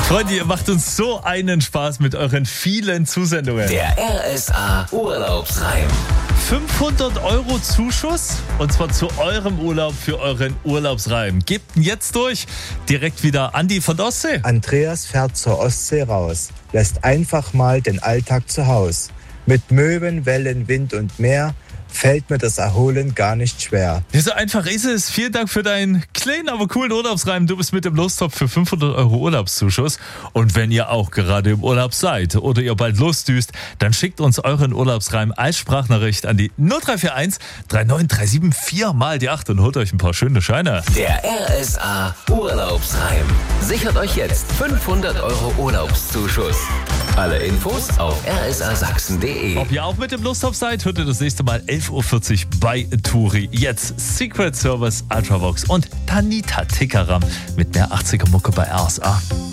Freunde, ihr macht uns so einen Spaß mit euren vielen Zusendungen. Der RSA Urlaubsreim. 500 € Zuschuss und zwar zu eurem Urlaub für euren Urlaubsreim. Gebt ihn jetzt durch. Direkt wieder Andi von der Ostsee. Andreas fährt zur Ostsee raus, lässt einfach mal den Alltag zu Haus. Mit Möwen, Wellen, Wind und Meer fällt mir das Erholen gar nicht schwer. Ja, so einfach ist es. Vielen Dank für deinen kleinen, aber coolen Urlaubsreim. Du bist mit im Lostopf für 500 € Urlaubszuschuss. Und wenn ihr auch gerade im Urlaub seid oder ihr bald losdüst, dann schickt uns euren Urlaubsreim als Sprachnachricht an die 0341 39374 mal die 8 und holt euch ein paar schöne Scheine. Der RSA Urlaubsreim. Sichert euch jetzt 500 € Urlaubszuschuss. Alle Infos auf rsasachsen.de. Ob ihr auch mit im Lostopf seid, hört ihr das nächste Mal 11.40 Uhr bei Turi. Jetzt Secret Service, Ultravox und Tanita Tikaram mit mehr 80er Mucke bei RSA.